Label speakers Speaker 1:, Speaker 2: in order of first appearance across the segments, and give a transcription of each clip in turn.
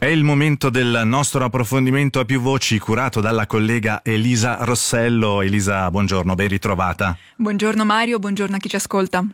Speaker 1: È il momento del nostro approfondimento a più voci curato dalla collega Elisa Rossello. Elisa, buongiorno, ben ritrovata.
Speaker 2: Buongiorno Mario, buongiorno a chi ci ascolta.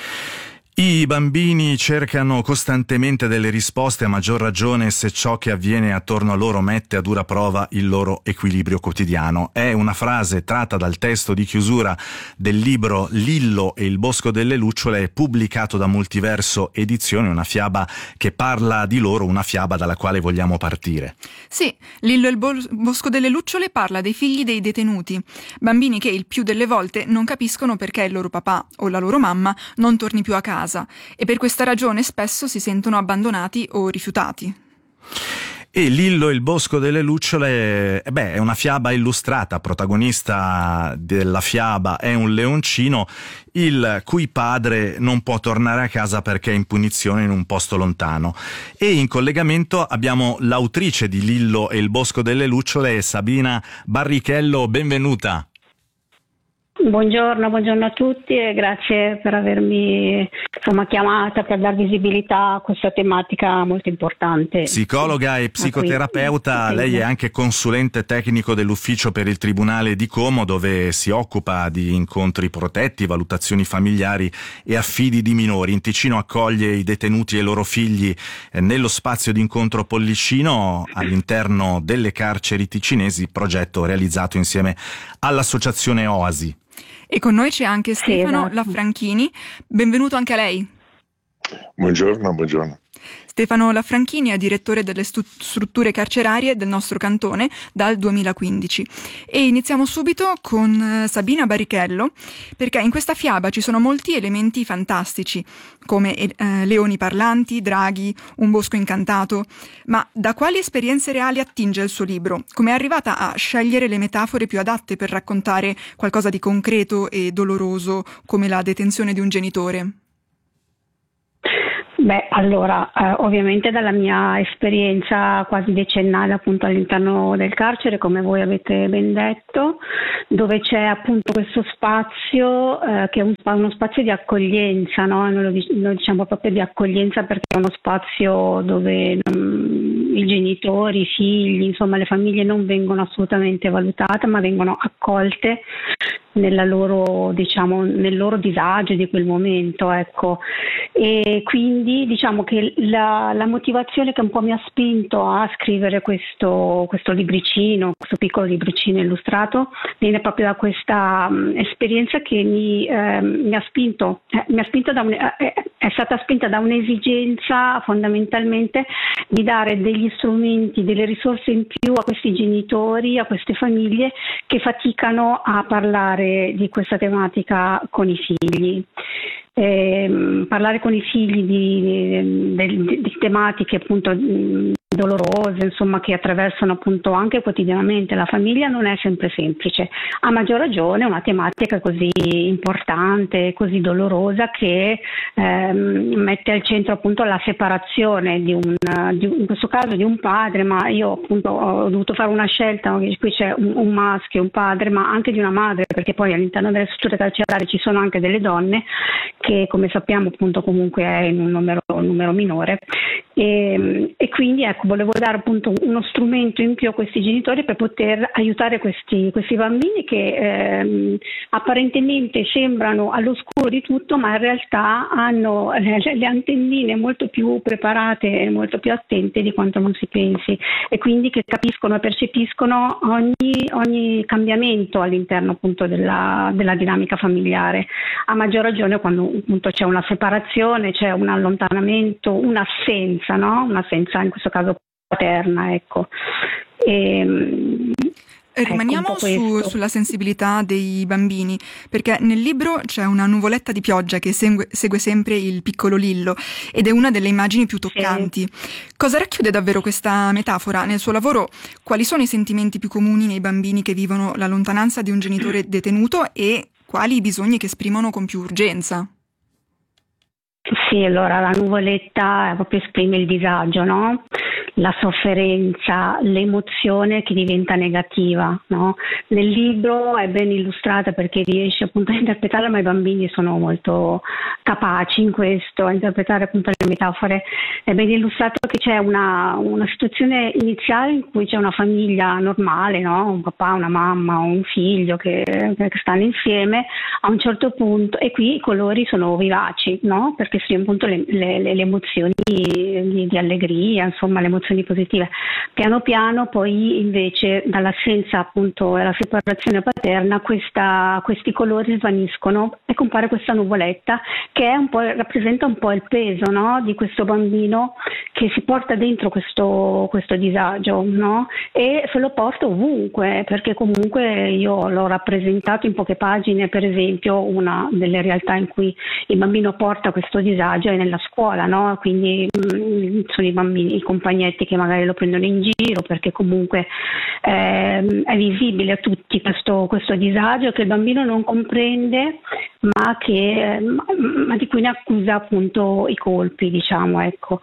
Speaker 1: I bambini cercano costantemente delle risposte, a maggior ragione se ciò che avviene attorno a loro mette a dura prova il loro equilibrio quotidiano. È una frase tratta dal testo di chiusura del libro Lillo e il bosco delle lucciole, pubblicato da Multiverso Edizioni, una fiaba che parla di loro, una fiaba dalla quale vogliamo partire.
Speaker 2: Sì, Lillo e il bosco delle lucciole parla dei figli dei detenuti, bambini che il più delle volte non capiscono perché il loro papà o la loro mamma non torni più a casa e per questa ragione spesso si sentono abbandonati o rifiutati.
Speaker 1: E Lillo e il bosco delle lucciole, è una fiaba illustrata. Protagonista della fiaba è un leoncino, il cui padre non può tornare a casa perché è in punizione in un posto lontano. E in collegamento abbiamo l'autrice di Lillo e il bosco delle lucciole, Sabina Barrichello. Benvenuta.
Speaker 3: Buongiorno a tutti e grazie per avermi chiamata per dar visibilità a questa tematica molto importante.
Speaker 1: Psicologa e psicoterapeuta, lei è anche consulente tecnico dell'ufficio per il Tribunale di Como, dove si occupa di incontri protetti, valutazioni familiari e affidi di minori. In Ticino accoglie i detenuti e i loro figli nello spazio di incontro Pollicino all'interno delle carceri ticinesi, progetto realizzato insieme all'associazione Oasi.
Speaker 2: E con noi c'è anche Stefano Lafranchini, benvenuto anche a lei.
Speaker 4: Buongiorno.
Speaker 2: Stefano Lafranchini è direttore delle strutture carcerarie del nostro cantone dal 2015 e iniziamo subito con Sabina Barrichello, perché in questa fiaba ci sono molti elementi fantastici come leoni parlanti, draghi, un bosco incantato, ma da quali esperienze reali attinge il suo libro? Come è arrivata a scegliere le metafore più adatte per raccontare qualcosa di concreto e doloroso come la detenzione di un genitore?
Speaker 3: Ovviamente dalla mia esperienza quasi decennale appunto all'interno del carcere, come voi avete ben detto, dove c'è appunto questo spazio che è uno spazio di accoglienza, no? Noi diciamo proprio di accoglienza perché è uno spazio dove i genitori, i figli, insomma le famiglie non vengono assolutamente valutate, ma vengono accolte nel loro disagio di quel momento, ecco. E quindi diciamo che la motivazione che un po' mi ha spinto a scrivere questo libricino, questo piccolo libricino illustrato, viene proprio da questa esperienza che è stata spinta da un'esigenza fondamentalmente di dare degli strumenti, delle risorse in più a questi genitori, a queste famiglie che faticano a parlare di questa tematica con i figli. Parlare con i figli di tematiche appunto dolorose, insomma, che attraversano appunto anche quotidianamente la famiglia non è sempre semplice, a maggior ragione una tematica così importante, così dolorosa, che mette al centro appunto la separazione in questo caso di un padre, ma io appunto ho dovuto fare una scelta, qui c'è un maschio, un padre, ma anche di una madre, perché poi all'interno delle strutture carcerarie ci sono anche delle donne che, come sappiamo, appunto comunque è in un numero minore, e quindi ecco, volevo dare appunto uno strumento in più a questi genitori per poter aiutare questi bambini che apparentemente sembrano all'oscuro di tutto, ma in realtà hanno le antennine molto più preparate e molto più attente di quanto non si pensi, e quindi che capiscono e percepiscono ogni cambiamento all'interno appunto della dinamica familiare, a maggior ragione quando appunto c'è una separazione, c'è un allontanamento, un'assenza, no? Un'assenza in questo caso paterna, ecco.
Speaker 2: Rimaniamo sulla sensibilità dei bambini, perché nel libro c'è una nuvoletta di pioggia che segue sempre il piccolo Lillo ed è una delle immagini più toccanti. Sì. Cosa racchiude davvero questa metafora? Nel suo lavoro, quali sono i sentimenti più comuni nei bambini che vivono la lontananza di un genitore detenuto e quali i bisogni che esprimono con più urgenza?
Speaker 3: Sì, allora la nuvoletta proprio esprime il disagio, no? la sofferenza, l'emozione che diventa negativa, no? Nel libro è ben illustrata perché riesce appunto a interpretarla, ma i bambini sono molto capaci in questo, a interpretare appunto le metafore. È ben illustrato che c'è una situazione iniziale in cui c'è una famiglia normale, no? Un papà, una mamma, un figlio che stanno insieme a un certo punto, e qui i colori sono vivaci, no? Perché sono appunto le emozioni di allegria, insomma le emozioni positive. Piano piano poi invece dall'assenza appunto della separazione paterna questi colori svaniscono e compare questa nuvoletta che è rappresenta un po' il peso, no? Di questo bambino che si porta dentro questo disagio, no? E se lo porta ovunque, perché comunque io l'ho rappresentato in poche pagine. Per esempio una delle realtà in cui il bambino porta questo disagio è nella scuola, no? Quindi sono i bambini, i compagnetti che magari lo prendono in giro perché comunque è visibile a tutti questo disagio che il bambino non comprende, ma di cui ne accusa appunto i colpi, diciamo, ecco.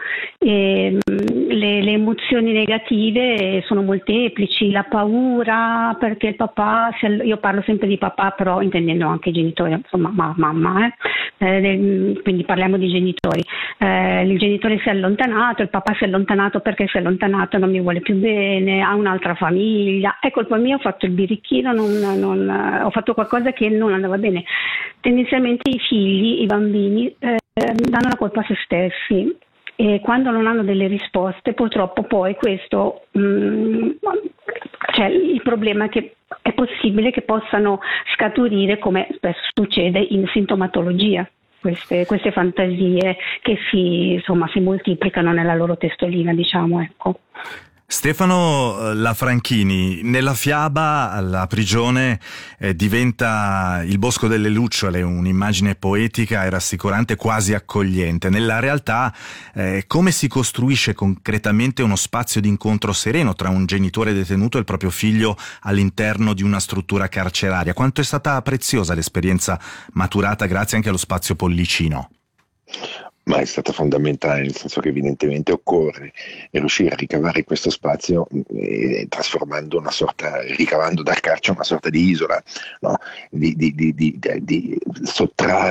Speaker 3: Le emozioni negative sono molteplici, la paura perché il papà, io parlo sempre di papà però intendendo anche i genitori, insomma mamma, quindi parliamo di genitori. Il genitore si è allontanato, il papà si è allontanato perché si è allontanato, non mi vuole più bene, ha un'altra famiglia, è colpa mia, ho fatto il birichino, ho fatto qualcosa che non andava bene. Tendenzialmente i figli, i bambini danno la colpa a se stessi e quando non hanno delle risposte purtroppo poi questo cioè il problema è che è possibile che possano scaturire, come spesso succede, in sintomatologia. Queste fantasie che si moltiplicano nella loro testolina, diciamo, ecco.
Speaker 1: Stefano Lafranchini, nella fiaba la prigione diventa il bosco delle lucciole, un'immagine poetica e rassicurante, quasi accogliente. Nella realtà come si costruisce concretamente uno spazio di incontro sereno tra un genitore detenuto e il proprio figlio all'interno di una struttura carceraria? Quanto è stata preziosa l'esperienza maturata grazie anche allo spazio Pollicino?
Speaker 4: Ma è stata fondamentale, nel senso che evidentemente occorre riuscire a ricavare questo spazio ricavando dal carcere una sorta di isola, no? di sottrarre